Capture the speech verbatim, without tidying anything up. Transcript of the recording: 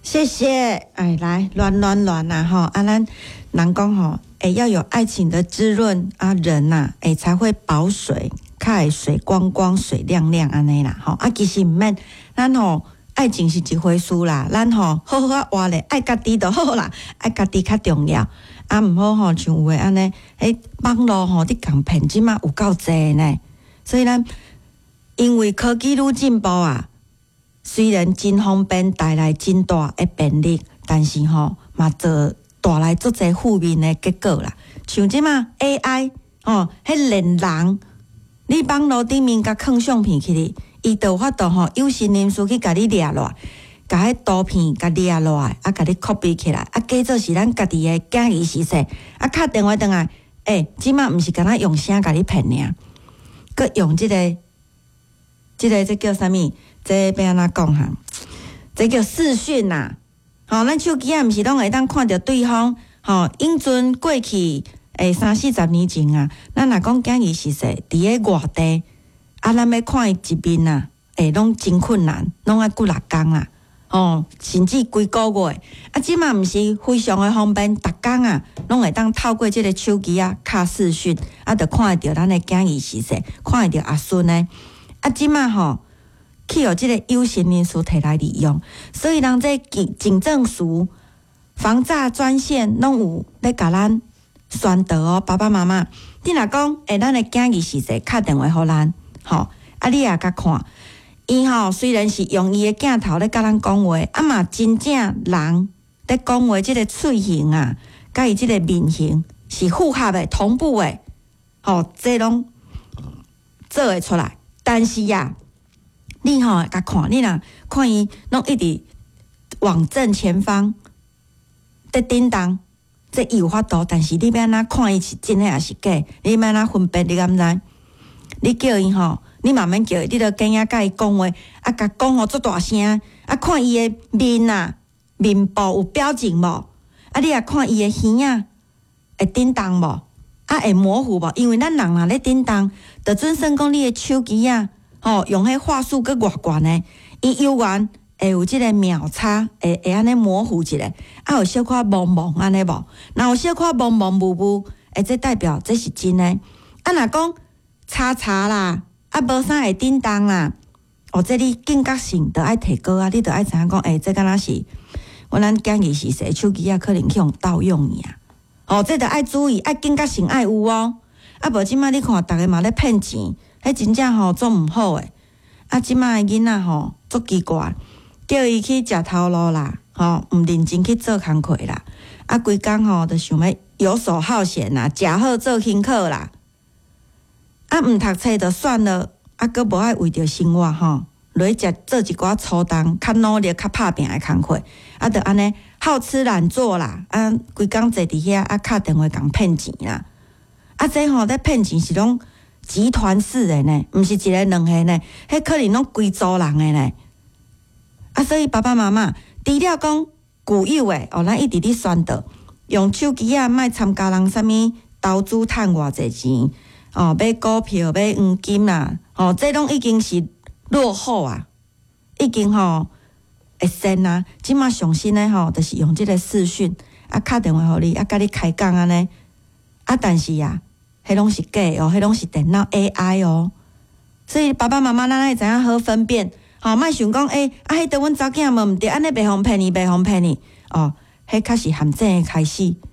谢谢。哎，来暖暖暖呐哈！啊，咱人讲吼，哎，要有爱情的滋润啊，人呐、啊，哎才会保水，开水光光、水亮亮安尼啦。吼啊，其实唔免，咱吼爱情是一回事啦，咱吼好好啊活咧，爱家己就好啦，爱家己较重要。啊，唔好吼像有诶安尼，哎，网络吼伫共骗，即马有够济呢。所以咱因为科技愈进步啊。虽然真方便带来真大的便利，但是吼嘛做带来足侪负面的结果啦。像即嘛 A I 哦，迄连人，你网络顶面甲放相片起哩，伊就有法度吼有心人士去甲你掠落来，甲迄图片甲掠落来，啊甲你 copy 起来，啊假做是咱家己的囝儿实说，啊敲电话转来，诶、欸，即嘛毋是敢若用声甲你骗尔，佮用即、这个。即、这个这叫啥物？这要安怎讲哈？这叫视讯呐。吼，咱手机啊，毋是拢会当看到对方。吼，永存过去诶三四十年前啊，咱若讲囝儿是说伫咧外地，啊，咱要看伊一面啊，诶，拢真困难，拢爱几六工啦。哦，甚至几个月。啊，即嘛毋是非常诶方便，逐工啊，拢会当透过即个手机啊，敲视讯，啊，就看会着咱诶囝儿是说，看会着阿孙诶。啊，即马吼去互即个有心人士摕来利用，所以人这警政署防诈专线拢有咧甲咱宣导哦，爸爸妈妈，你若讲诶，咱的囝儿是说敲电话互咱，吼，啊你也甲看，伊吼虽然是用伊的镜头咧甲咱讲话，啊嘛真正人咧讲话，即个喙型啊，甲伊即个面型是符合的、同步的，吼，这拢做会出来。但是呀、啊，你吼甲看，你若看伊拢一直往正前方在叮当，这有法度。但是你要安怎看伊是真诶还是假？你要安怎分辨？你敢知？你叫伊吼，你慢慢叫伊，你著跟仔甲伊讲话，啊，甲讲吼足大声，啊，看伊诶面啊，面部有表情无？啊，你也看伊诶耳啊，会叮当无？啊，会模糊无？因为咱人若咧叮当，就准算讲你诶手机啊，吼用迄话术搁偌悬诶，伊有缘会有即个秒差，会会安尼模糊一下，啊有小可蒙蒙安尼无？若有小可蒙蒙雾雾，诶，这代表这是真诶。啊，若讲叉叉啦，啊无啥会叮当啦，哦，这你警觉性着爱提高啊，你着爱知影讲，诶，这敢若是我咱囝儿是说手机啊，可能去用盗用尔。哦，这着爱注意，爱警觉性爱有哦。啊，无即摆你看，逐个嘛咧骗钱，迄真正吼做毋好诶。啊，即摆诶囡仔吼足奇怪，叫伊去食头路啦，吼毋认真去做工课啦。啊，规工吼着想要游手好闲啦，食好做轻课啦。啊，毋读册就算了，啊，佫无爱为着生活吼，落去食做一寡粗重、较努力、较拍拼诶工课，啊，着安尼。好吃懒做啦，啊，规工坐伫遐啊，敲电话共骗钱啦，啊，这吼咧骗钱是拢集团式的呢，毋是一个两个呢，迄可能拢规组人的呢，啊，所以爸爸妈妈除了讲固有的哦，咱一直咧宣导，用手机啊，莫参加人啥物投资趁偌济钱哦，买股票、买黄金啦，哦，这拢已经是落后啊，已经吼。会先啊，即马上新诶吼，就是用即个视讯啊，敲电话互你啊，甲你开讲安尼啊，但是啊，迄拢是假哦，迄拢是电脑 A I 哦，所以爸爸妈妈咱爱知影好分辨，吼，莫想讲诶，啊，迄对阮查囝无毋对，安尼袂方骗你，袂方骗你哦，迄确实陷阱诶开始。